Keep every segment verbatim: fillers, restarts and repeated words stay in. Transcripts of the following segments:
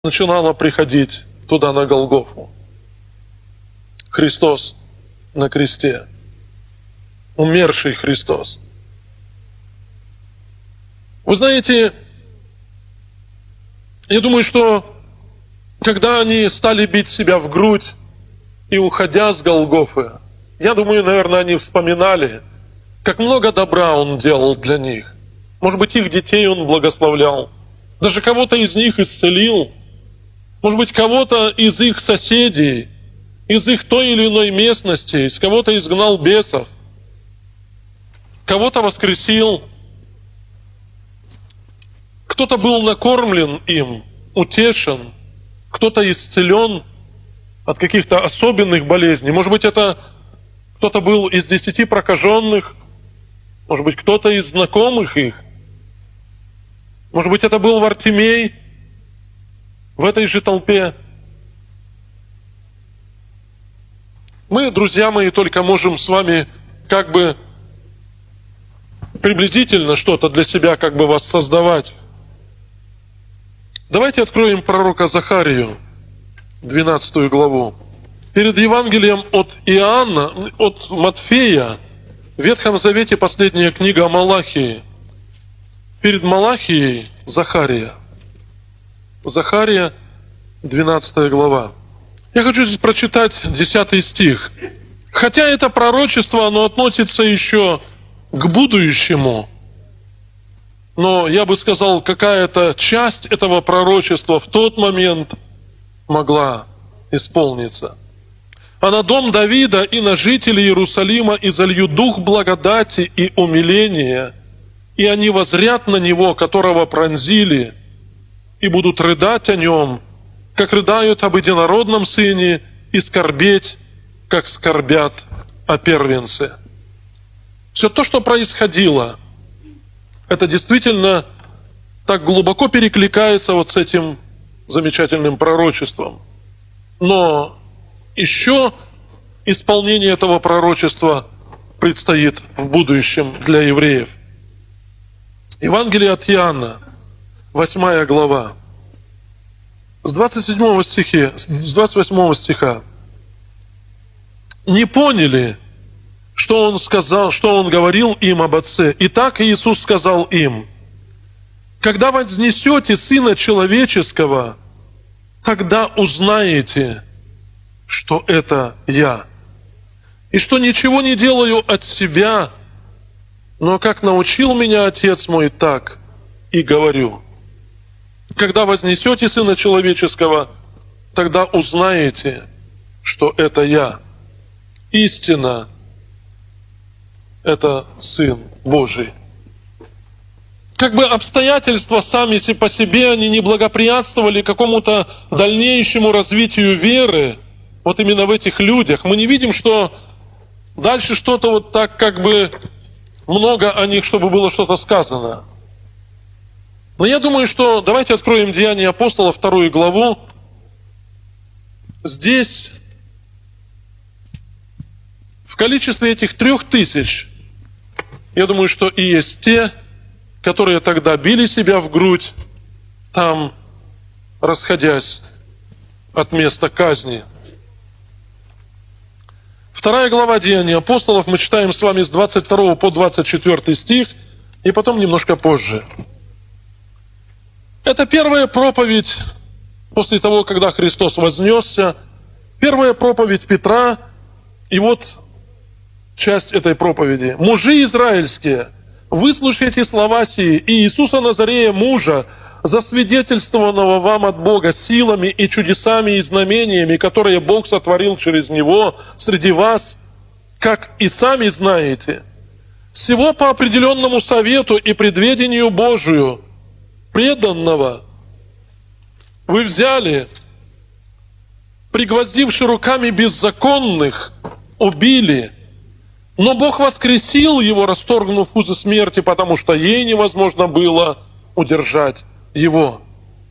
начинало приходить туда, на Голгофу. Христос на кресте. Умерший Христос. Вы знаете, я думаю, что когда они стали бить себя в грудь и уходя с Голгофы, я думаю, наверное, они вспоминали, как много добра Он делал для них. Может быть, их детей Он благословлял. Даже кого-то из них исцелил. Может быть, кого-то из их соседей, из их той или иной местности, из кого-то изгнал бесов, кого-то воскресил. Кто-то был накормлен им, утешен, кто-то исцелен от каких-то особенных болезней. Может быть, это кто-то был из десяти прокаженных, может быть, кто-то из знакомых их. Может быть, это был Вартимей в этой же толпе. Мы, друзья мои, только можем с вами как бы приблизительно что-то для себя как бы воссоздавать. Давайте откроем пророка Захарию, двенадцатую главу. Перед Евангелием от Иоанна, от Матфея, в Ветхом Завете последняя книга о Малахии. Перед Малахией Захария. Захария, двенадцатая глава. Я хочу здесь прочитать десятый стих. Хотя это пророчество, оно относится еще к будущему, но я бы сказал, какая-то часть этого пророчества в тот момент могла исполниться. А на дом Давида и на жителей Иерусалима изолью дух благодати и умиления, и они воззрят на него, которого пронзили, и будут рыдать о нем, как рыдают об единородном сыне, и скорбеть, как скорбят о первенце. Все то, что происходило, это действительно так глубоко перекликается вот с этим замечательным пророчеством. Но еще исполнение этого пророчества предстоит в будущем для евреев. Евангелие от Иоанна, восьмая глава, с двадцать седьмого стиха, с двадцать восьмого стиха. Не поняли, что Он сказал, что Он говорил им об Отце. Итак, Иисус сказал им: когда вознесете Сына Человеческого, тогда узнаете, что это Я, и что ничего не делаю от себя, но как научил меня Отец мой, так и говорю. Когда вознесете Сына Человеческого, тогда узнаете, что это Я. Истина – это Сын Божий. Как бы обстоятельства сами по себе, они не благоприятствовали какому-то дальнейшему развитию веры, вот именно в этих людях. Мы не видим, что дальше что-то вот так как бы много о них, чтобы было что-то сказано. Но я думаю, что давайте откроем Деяния апостола, вторую главу. Здесь в количестве этих трех тысяч, я думаю, что и есть те, которые тогда били себя в грудь, там расходясь от места казни. Вторая глава Деяний апостолов, мы читаем с вами с двадцать второго по двадцать четвёртый стих, и потом немножко позже. Это первая проповедь после того, когда Христос вознесся, первая проповедь Петра, и вот часть этой проповеди. «Мужи израильские, выслушайте слова сии, и Иисуса Назарея, мужа, засвидетельствованного вам от Бога силами и чудесами и знамениями, которые Бог сотворил через Него среди вас, как и сами знаете, всего по определенному совету и предведению Божию, преданного, вы взяли, пригвоздивши руками беззаконных, убили, но Бог воскресил его, расторгнув узы смерти, потому что ей невозможно было удержать его».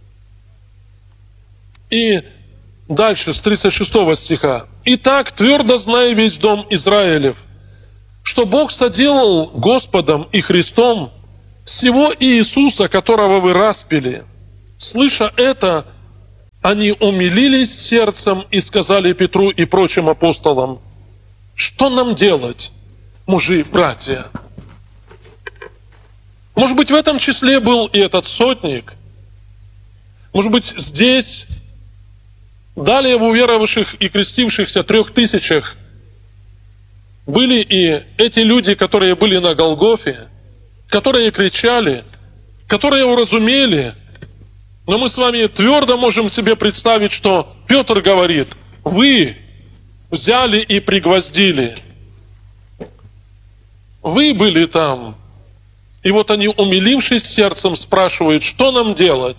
И дальше, с тридцать шестого стиха. «Итак, твердо зная весь дом Израилев, что Бог соделал Господом и Христом сего Иисуса, которого вы распяли. Слыша это, они умилились сердцем и сказали Петру и прочим апостолам: что нам делать, мужи, братья? Может быть, в этом числе был и этот сотник. Может быть, здесь, далее в уверовавших и крестившихся трех тысячах, были и эти люди, которые были на Голгофе, которые кричали, которые уразумели. Но мы с вами твердо можем себе представить, что Петр говорит: вы взяли и пригвоздили. Вы были там. И вот они, умилившись сердцем, спрашивают: что нам делать?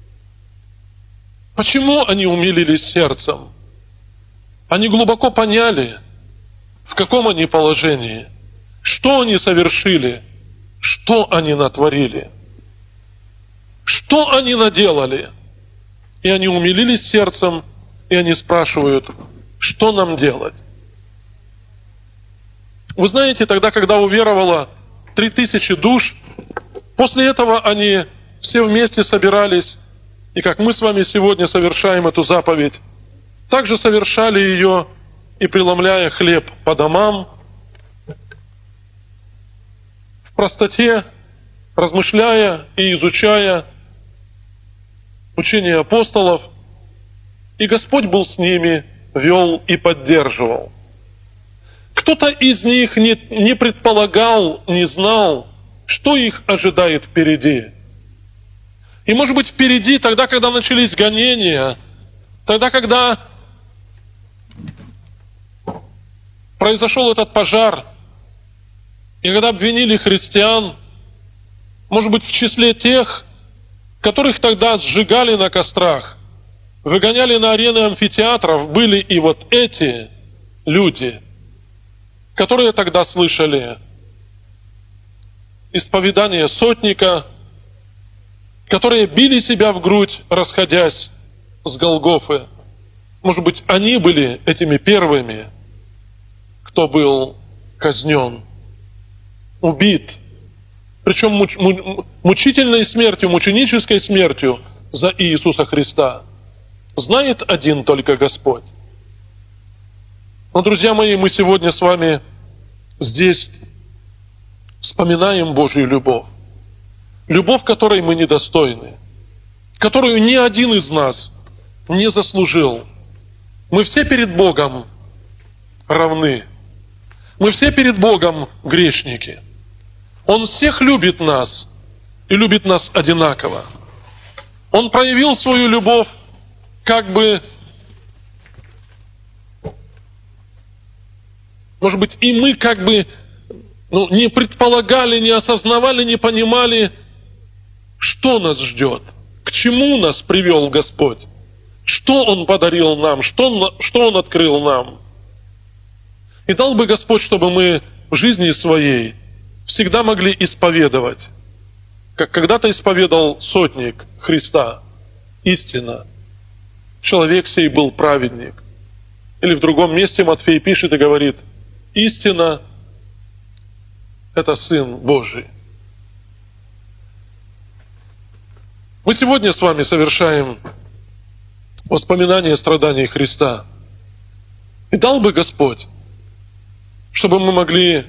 Почему они умилились сердцем? Они глубоко поняли, в каком они положении, что они совершили, что они натворили, что они наделали. И они умилились сердцем, и они спрашивают: что нам делать? Вы знаете, тогда, когда уверовало три тысячи душ, после этого они все вместе собирались, и как мы с вами сегодня совершаем эту заповедь, также совершали ее и преломляя хлеб по домам, в простоте, размышляя и изучая учение апостолов, и Господь был с ними, вел и поддерживал. Кто-то из них не, не предполагал, не знал, что их ожидает впереди. И, может быть, впереди, тогда, когда начались гонения, тогда, когда произошел этот пожар, и когда обвинили христиан, может быть, в числе тех, которых тогда сжигали на кострах, выгоняли на арены амфитеатров, были и вот эти люди, которые тогда слышали исповедание сотника, которые били себя в грудь, расходясь с Голгофы. Может быть, они были этими первыми, кто был казнен, убит, причем муч, мучительной смертью, мученической смертью за Иисуса Христа. Знает один только Господь. Но, друзья мои, мы сегодня с вами здесь вспоминаем Божью любовь. Любовь, которой мы недостойны, которую ни один из нас не заслужил. Мы все перед Богом равны. Мы все перед Богом грешники. Он всех любит нас и любит нас одинаково. Он проявил свою любовь как бы, может быть, и мы как бы ну, не предполагали, не осознавали, не понимали, что нас ждет, к чему нас привел Господь, что Он подарил нам, что Он, что Он открыл нам. И дал бы Господь, чтобы мы в жизни своей всегда могли исповедовать, как когда-то исповедовал сотник Христа, истина. Человек сей был праведник. Или в другом месте Матфей пишет и говорит: истина – это Сын Божий. Мы сегодня с вами совершаем воспоминание страданий Христа. И дал бы Господь, чтобы мы могли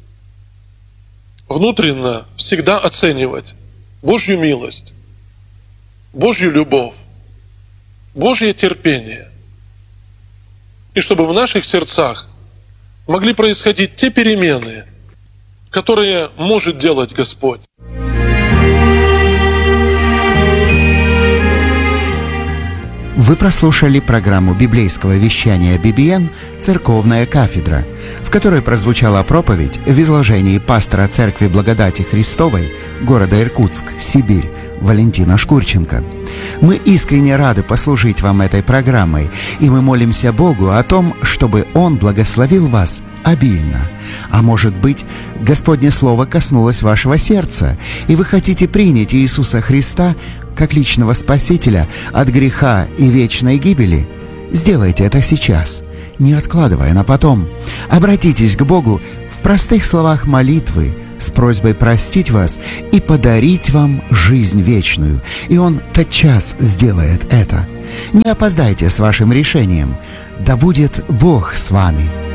внутренно всегда оценивать Божью милость, Божью любовь, Божье терпение. И чтобы в наших сердцах могли происходить те перемены, которые может делать Господь. Вы прослушали программу библейского вещания би би эн «Церковная кафедра», в которой прозвучала проповедь в изложении пастора Церкви Благодати Христовой города Иркутск, Сибирь, Валентина Шкурченко. Мы искренне рады послужить вам этой программой, и мы молимся Богу о том, чтобы Он благословил вас обильно. А может быть, Господне Слово коснулось вашего сердца, и вы хотите принять Иисуса Христа как личного Спасителя от греха и вечной гибели? Сделайте это сейчас, не откладывая на потом. Обратитесь к Богу в простых словах молитвы с просьбой простить вас и подарить вам жизнь вечную, и Он тотчас сделает это. Не опоздайте с вашим решением. Да будет Бог с вами.